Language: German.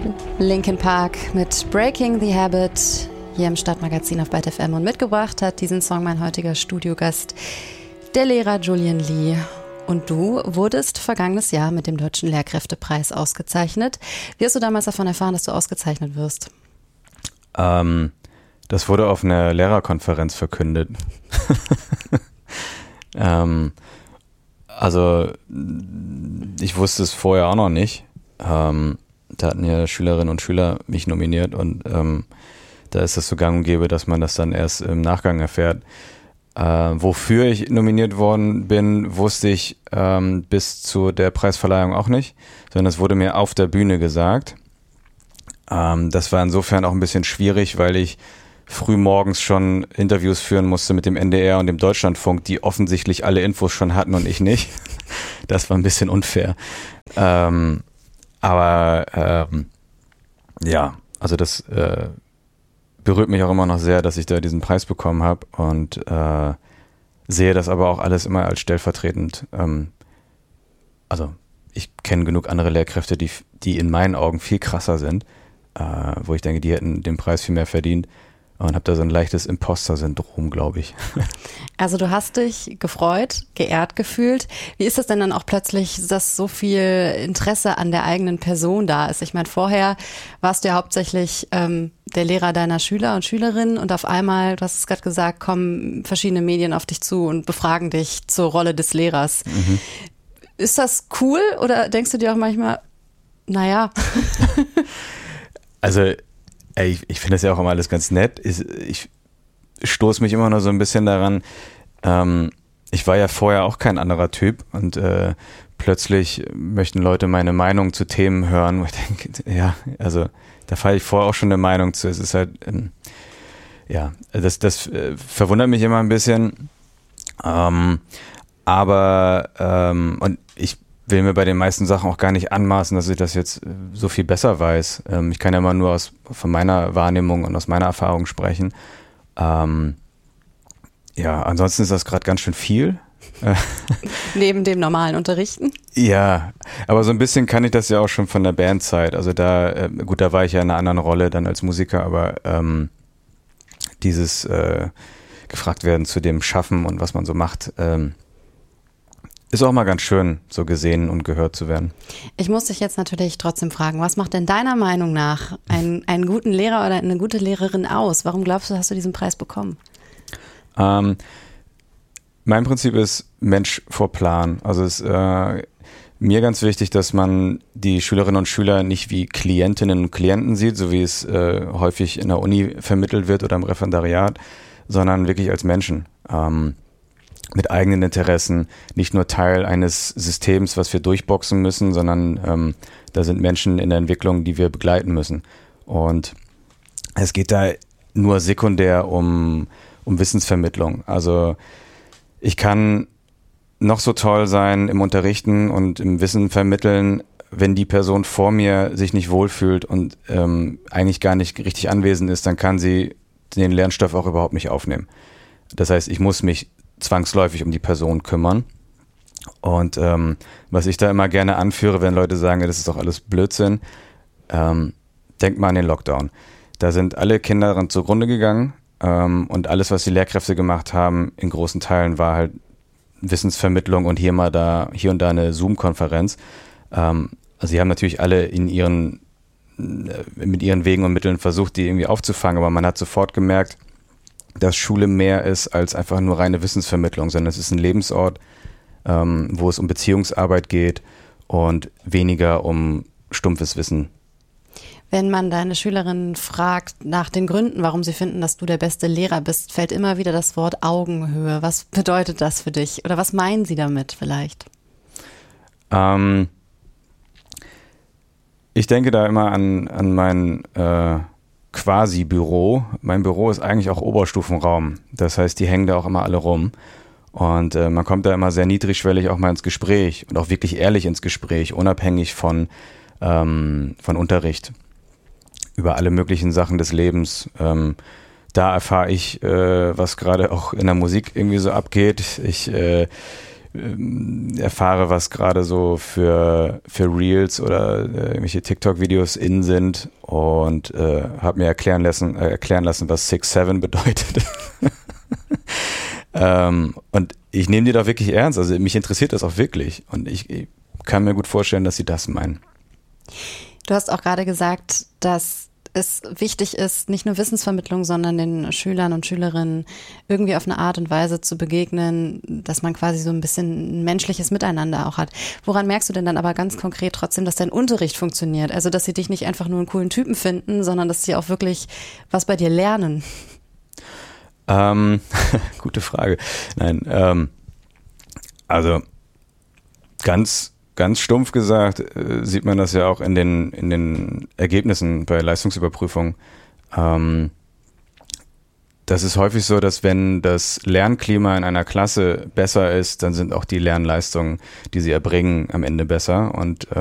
Linkin Park mit Breaking the Habit hier im Stadtmagazin auf Byte FM, und mitgebracht hat diesen Song mein heutiger Studiogast, der Lehrer Julian Lee. Und du wurdest vergangenes Jahr mit dem Deutschen Lehrkräftepreis ausgezeichnet. Wie hast du damals davon erfahren, dass du ausgezeichnet wirst? Das wurde auf einer Lehrerkonferenz verkündet. Also ich wusste es vorher auch noch nicht. Da hatten ja Schülerinnen und Schüler mich nominiert, und da ist es so gang und gäbe, dass man das dann erst im Nachgang erfährt. Wofür ich nominiert worden bin, wusste ich bis zu der Preisverleihung auch nicht, sondern es wurde mir auf der Bühne gesagt. Das war insofern auch ein bisschen schwierig, weil ich früh morgens schon Interviews führen musste mit dem NDR und dem Deutschlandfunk, die offensichtlich alle Infos schon hatten und ich nicht. Das war ein bisschen unfair. Ja, also das berührt mich auch immer noch sehr, dass ich da diesen Preis bekommen habe, und sehe das aber auch alles immer als stellvertretend. Also ich kenne genug andere Lehrkräfte, die in meinen Augen viel krasser sind, wo ich denke, die hätten den Preis viel mehr verdient. Und habe da so ein leichtes Imposter-Syndrom, glaube ich. Also du hast dich gefreut, geehrt gefühlt. Wie ist das denn dann auch plötzlich, dass so viel Interesse an der eigenen Person da ist? Ich meine, vorher warst du ja hauptsächlich der Lehrer deiner Schüler und Schülerinnen, und auf einmal, du hast es gerade gesagt, kommen verschiedene Medien auf dich zu und befragen dich zur Rolle des Lehrers. Mhm. Ist das cool, oder denkst du dir auch manchmal, naja? Also ich finde das ja auch immer alles ganz nett. Ich stoße mich immer noch so ein bisschen daran, ich war ja vorher auch kein anderer Typ, und plötzlich möchten Leute meine Meinung zu Themen hören, wo ich denke, ja, also da falle ich vorher auch schon eine Meinung zu. Es ist halt, ja, das verwundert mich immer ein bisschen, und ich will mir bei den meisten Sachen auch gar nicht anmaßen, dass ich das jetzt so viel besser weiß. Ich kann ja immer nur von meiner Wahrnehmung und aus meiner Erfahrung sprechen. Ja, ansonsten ist das gerade ganz schön viel. Neben dem normalen Unterrichten? Ja, aber so ein bisschen kann ich das ja auch schon von der Bandzeit. Also da war ich ja in einer anderen Rolle dann als Musiker, aber dieses gefragt werden zu dem Schaffen und was man so macht, ist auch mal ganz schön, so gesehen und gehört zu werden. Ich muss dich jetzt natürlich trotzdem fragen, was macht denn deiner Meinung nach einen guten Lehrer oder eine gute Lehrerin aus? Warum glaubst du, hast du diesen Preis bekommen? Mein Prinzip ist Mensch vor Plan. Also es ist mir ganz wichtig, dass man die Schülerinnen und Schüler nicht wie Klientinnen und Klienten sieht, so wie es häufig in der Uni vermittelt wird oder im Referendariat, sondern wirklich als Menschen. Mit eigenen Interessen, nicht nur Teil eines Systems, was wir durchboxen müssen, sondern da sind Menschen in der Entwicklung, die wir begleiten müssen. Und es geht da nur sekundär um Wissensvermittlung. Also ich kann noch so toll sein im Unterrichten und im Wissen vermitteln, wenn die Person vor mir sich nicht wohlfühlt und eigentlich gar nicht richtig anwesend ist, dann kann sie den Lernstoff auch überhaupt nicht aufnehmen. Das heißt, ich muss mich zwangsläufig um die Person kümmern. Und was ich da immer gerne anführe, wenn Leute sagen, das ist doch alles Blödsinn, denkt mal an den Lockdown. Da sind alle Kinder daran zugrunde gegangen, und alles, was die Lehrkräfte gemacht haben, in großen Teilen war halt Wissensvermittlung und hier und da eine Zoom-Konferenz. Also sie haben natürlich alle mit ihren Wegen und Mitteln versucht, die irgendwie aufzufangen, aber man hat sofort gemerkt, dass Schule mehr ist als einfach nur reine Wissensvermittlung, sondern es ist ein Lebensort, wo es um Beziehungsarbeit geht und weniger um stumpfes Wissen. Wenn man deine Schülerinnen fragt nach den Gründen, warum sie finden, dass du der beste Lehrer bist, fällt immer wieder das Wort Augenhöhe. Was bedeutet das für dich? Oder was meinen sie damit vielleicht? Ich denke da immer an mein Quasi-Büro. Mein Büro ist eigentlich auch Oberstufenraum. Das heißt, die hängen da auch immer alle rum. Und man kommt da immer sehr niedrigschwellig auch mal ins Gespräch und auch wirklich ehrlich ins Gespräch, unabhängig von Unterricht. Über alle möglichen Sachen des Lebens. Da erfahre ich, was gerade auch in der Musik irgendwie so abgeht. Ich erfahre, was gerade so für Reels oder irgendwelche TikTok-Videos in sind und habe mir erklären lassen, was 6'7" bedeutet. Und ich nehme die da wirklich ernst. Also mich interessiert das auch wirklich. Und ich kann mir gut vorstellen, dass sie das meinen. Du hast auch gerade gesagt, dass es wichtig ist, nicht nur Wissensvermittlung, sondern den Schülern und Schülerinnen irgendwie auf eine Art und Weise zu begegnen, dass man quasi so ein bisschen ein menschliches Miteinander auch hat. Woran merkst du denn dann aber ganz konkret trotzdem, dass dein Unterricht funktioniert? Also, dass sie dich nicht einfach nur einen coolen Typen finden, sondern dass sie auch wirklich was bei dir lernen? Gute Frage. Nein, also ganz stumpf gesagt sieht man das ja auch in den Ergebnissen bei Leistungsüberprüfungen. Das ist häufig so, dass wenn das Lernklima in einer Klasse besser ist, dann sind auch die Lernleistungen, die sie erbringen, am Ende besser. Und